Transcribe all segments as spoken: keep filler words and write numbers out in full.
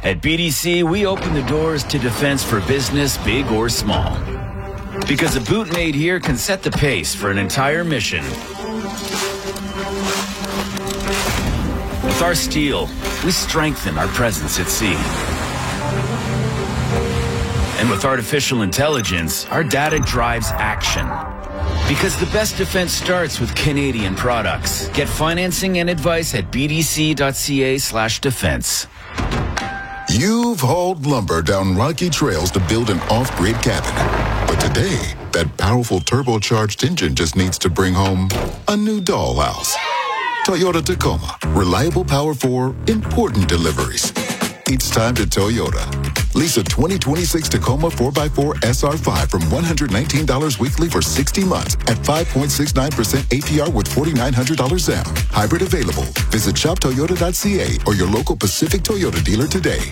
At B D C, we open the doors to defense for business, big or small. Because a boot made here can set the pace for an entire mission. With our steel, we strengthen our presence at sea. And with artificial intelligence, our data drives action. Because the best defense starts with Canadian products. Get financing and advice at bdc.ca slash defense. You've hauled lumber down rocky trails to build an off-grid cabin. But today, that powerful turbocharged engine just needs to bring home a new dollhouse. Toyota Tacoma. Reliable power for important deliveries. It's time to Toyota. Lease a twenty twenty-six Tacoma four by four S R five from one hundred nineteen dollars weekly for sixty months at five point six nine percent A P R with four thousand nine hundred dollars down. Hybrid available. Visit shop toyota dot c a or your local Pacific Toyota dealer today.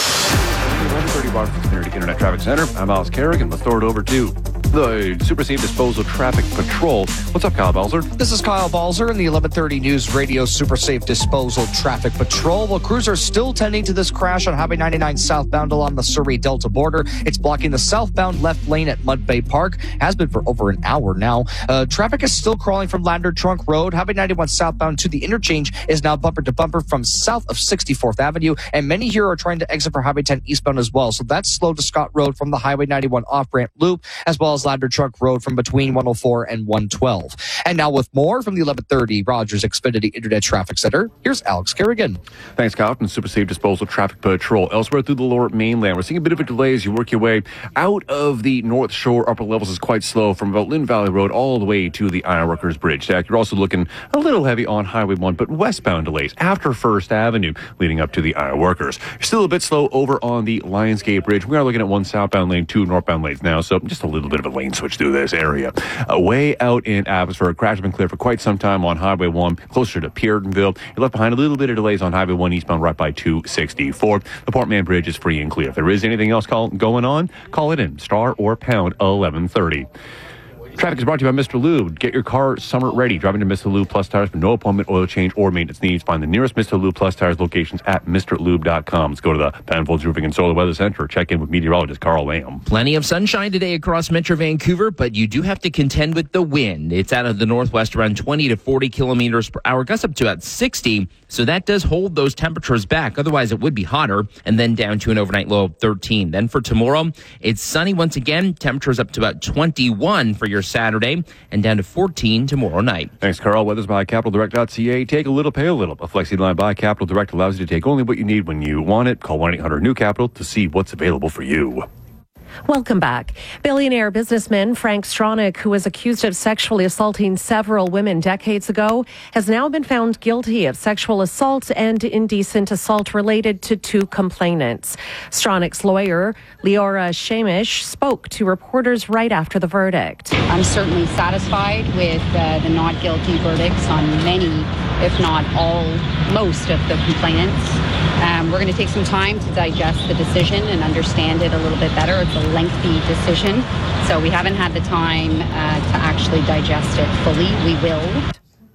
eleven thirty Waterford Community Internet Traffic Center. I'm Alice Kerrigan. Let's throw it over to the Super Safe Disposal Traffic Patrol. What's up, Kyle Balzer? This is Kyle Balzer in the eleven thirty News Radio Super Safe Disposal Traffic Patrol. Well, crews are still tending to this crash on Highway ninety-nine southbound along the Surrey-Delta border. It's blocking the southbound left lane at Mud Bay Park. Has been for over an hour now. Uh, traffic is still crawling from Lander Trunk Road. Highway ninety-one southbound to the interchange is now bumper to bumper from south of sixty-fourth Avenue. And many here are trying to exit for Highway ten eastbound as well. So that's slow to Scott Road from the Highway ninety-one off-ramp loop, as well as Lander Trunk Road from between one oh four and one twelve. And now with more from the eleven thirty Rogers Xfinity Internet Traffic Center, here's Alex Kerrigan. Thanks, Kyle, from Super Safe Disposal Traffic Patrol. Elsewhere through the lower mainland, we're seeing a bit of a delay as you work your way out of the North Shore. Upper levels is quite slow from about Lynn Valley Road all the way to the Ironworkers Bridge. Jack, you're also looking a little heavy on Highway one, but westbound delays after First Avenue leading up to the Ironworkers. Still a bit slow over on the Lionsgate Bridge. We are looking at one southbound lane, two northbound lanes now, so just a little bit of a lane switch through this area. Uh, way out in Abbotsford, crash has been clear for quite some time on Highway one, closer to Peardenville. You're left behind a little bit of delays on Highway one eastbound right by two sixty-four. The Port Mann Bridge is free and clear. If there is anything else call, going on, call it in. Star or pound eleven thirty. Traffic is brought to you by Mister Lube. Get your car summer ready. Driving to Mister Lube Plus Tires for no appointment, oil change, or maintenance needs. Find the nearest Mister Lube Plus Tires locations at mr lube dot com. Let's go to the Penfolds Roofing and Solar Weather Center. Check in with meteorologist Carl Lamb. Plenty of sunshine today across Metro Vancouver, but you do have to contend with the wind. It's out of the northwest around twenty to forty kilometers per hour, gusts up to about sixty. So that does hold those temperatures back. Otherwise, it would be hotter, and then down to an overnight low of thirteen. Then for tomorrow, it's sunny once again. Temperatures up to about twenty-one for your Saturday, and down to fourteen tomorrow night. Thanks, Carl. Weather's by capital direct dot c a. Take a little, pay a little. A flexi line by Capital Direct allows you to take only what you need when you want it. Call one eight hundred new capital to see what's available for you. Welcome back. Billionaire businessman Frank Stronach, who was accused of sexually assaulting several women decades ago, has now been found guilty of sexual assault and indecent assault related to two complainants. Stronach's lawyer, Leora Shamish, spoke to reporters right after the verdict. I'm certainly satisfied with uh, the not guilty verdicts on many, if not all, most of the complainants. Um, we're going to take some time to digest the decision and understand it a little bit better. It's a lengthy decision, so we haven't had the time uh, to actually digest it fully. We will.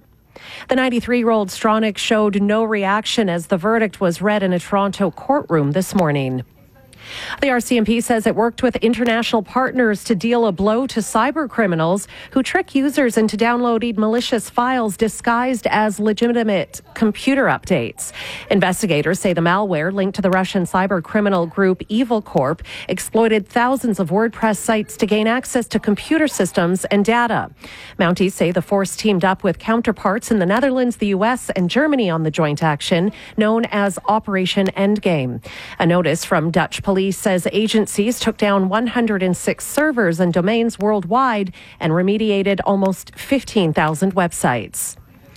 The ninety-three-year-old Stronach showed no reaction as the verdict was read in a Toronto courtroom this morning. The R C M P says it worked with international partners to deal a blow to cyber criminals who trick users into downloading malicious files disguised as legitimate computer updates. Investigators say the malware linked to the Russian cyber criminal group Evil Corp exploited thousands of WordPress sites to gain access to computer systems and data. Mounties say the force teamed up with counterparts in the Netherlands, the U S, and Germany on the joint action known as Operation Endgame. A notice from Dutch police says agencies took down one hundred six servers and domains worldwide and remediated almost fifteen thousand websites.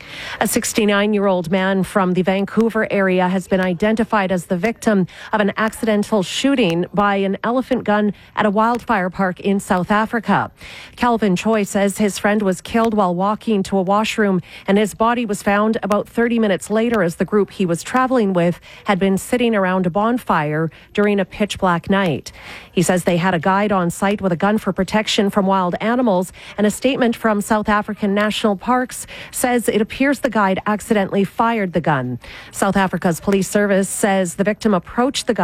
A sixty-nine-year-old man from the Vancouver area has been identified as the victim of an accidental shooting by an elephant gun at a wildfire park in South Africa. Calvin Choi says his friend was killed while walking to a washroom, and his body was found about thirty minutes later as the group he was traveling with had been sitting around a bonfire during a pitch-black night. He says they had a guide on site with a gun for protection from wild animals, and a statement from South African National Parks says it appears the guide accidentally fired the gun. South Africa's police service says the victim approached the gun